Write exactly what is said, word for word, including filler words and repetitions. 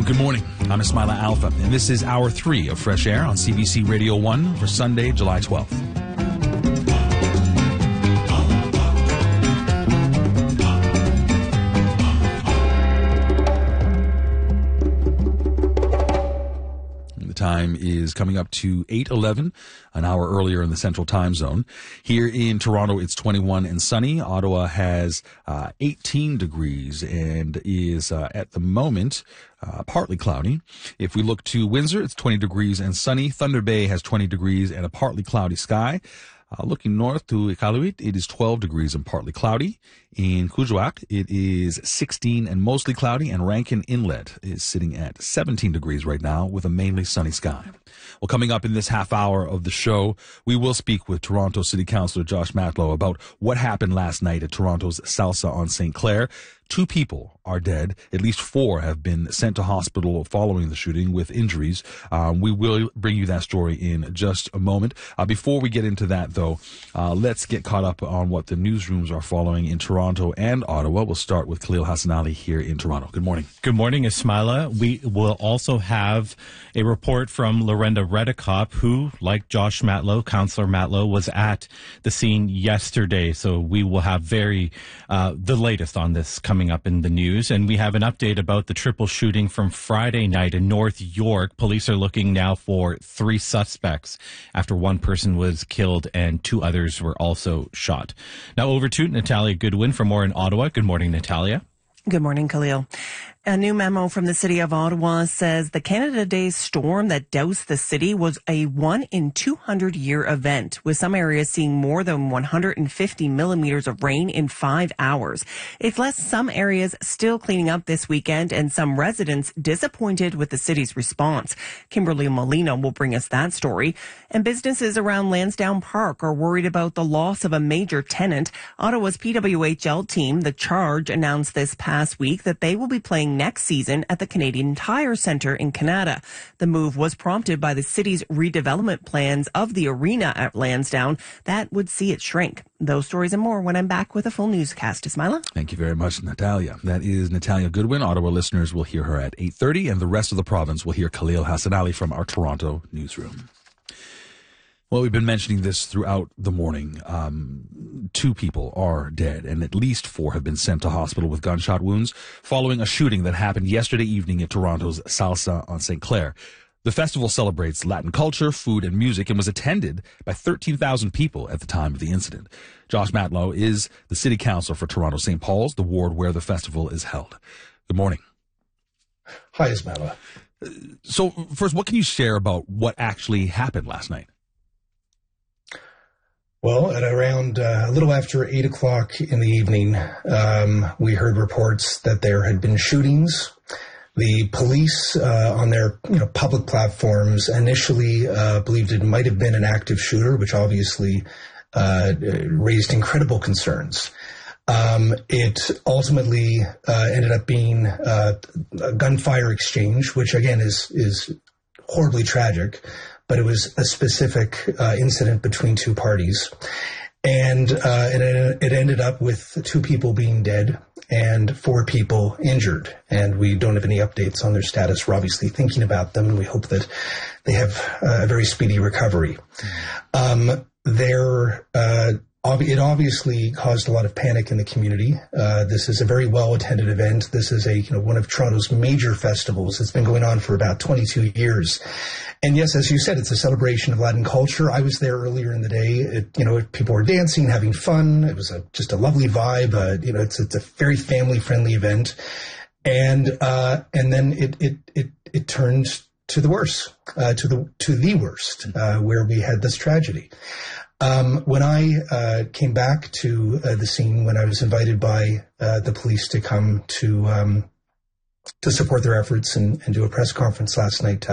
Good morning. I'm Ismaila Alfa, and this is Hour three of Fresh Air on C B C Radio one for Sunday, July twelfth. Time is coming up to eight eleven, an hour earlier in the Central Time Zone. Here in Toronto, it's twenty-one and sunny. Ottawa has uh, eighteen degrees and is uh, at the moment uh, partly cloudy. If we look to Windsor, it's twenty degrees and sunny. Thunder Bay has twenty degrees and a partly cloudy sky. Uh, looking north to Iqaluit, it is twelve degrees and partly cloudy. In Kuujjuaq, it is sixteen and mostly cloudy, and Rankin Inlet is sitting at seventeen degrees right now with a mainly sunny sky. Well, coming up in this half hour of the show, we will speak with Toronto City Councillor Josh Matlow about what happened last night at Toronto's Salsa on Saint Clair. Two people are dead. At least four have been sent to hospital following the shooting with injuries. Um, we will bring you that story in just a moment. Uh, before we get into that, though, uh, let's get caught up on what the newsrooms are following in Toronto and Ottawa. We'll start with Khalil Hassanali here in Toronto. Good morning. Good morning, Ismaila. We will also have a report from Lorenda Redekop, who, like Josh Matlow, Councillor Matlow, was at the scene yesterday. So we will have very uh, the latest on this coming Coming up in the news. And we have an update about the triple shooting from Friday night in North York. Police are looking now for three suspects after one person was killed and two others were also shot. Now over to Natalia Goodwin for more in Ottawa. Good morning, Natalia. Good morning, Khalil. A new memo from the city of Ottawa says the Canada Day storm that doused the city was a one in two hundred year event, with some areas seeing more than one hundred fifty millimeters of rain in five hours. It's left some areas still cleaning up this weekend and some residents disappointed with the city's response. Kimberly Molina will bring us that story. And businesses around Lansdowne Park are worried about the loss of a major tenant. Ottawa's P W H L team, The Charge, announced this past week that they will be playing next season at the Canadian Tire Centre in Canada. The move was prompted by the city's redevelopment plans of the arena at Lansdowne that would see it shrink. Those stories and more when I'm back with a full newscast. Ismaila? Thank you very much, Natalia. That is Natalia Goodwin. Ottawa listeners will hear her at eight thirty, and the rest of the province will hear Khalil Hassanali from our Toronto newsroom. Well, we've been mentioning this throughout the morning. Um, two people are dead, and at least four have been sent to hospital with gunshot wounds following a shooting that happened yesterday evening at Toronto's Salsa on Saint Clair. The festival celebrates Latin culture, food, and music, and was attended by thirteen thousand people at the time of the incident. Josh Matlow is the city councillor for Toronto Saint Paul's, the ward where the festival is held. Good morning. Hi, Ismaila. So, first, what can you share about what actually happened last night? Well, at around uh, a little after eight o'clock in the evening, um, we heard reports that there had been shootings. The police uh, on their you know, public platforms initially uh, believed it might have been an active shooter, which obviously uh, raised incredible concerns. Um, it ultimately uh, ended up being uh, a gunfire exchange, which again is is horribly tragic. But it was a specific uh, incident between two parties. And uh, it, it ended up with two people being dead and four people injured. And we don't have any updates on their status. We're obviously thinking about them, and we hope that they have uh, a very speedy recovery. Um, they're, uh, It obviously caused a lot of panic in the community. Uh, this is a very well-attended event. This is a you know one of Toronto's major festivals. It's been going on for about twenty-two years. And yes, as you said, it's a celebration of Latin culture. I was there earlier in the day. It, you know, people were dancing, having fun. It was a, just a lovely vibe. Uh, you know, it's it's a very family-friendly event. And uh, and then it it it it turned to the worst, uh, to the to the worst, uh, where we had this tragedy. Um, when I uh, came back to uh, the scene, when I was invited by uh, the police to come to um, to support their efforts and, and do a press conference last night,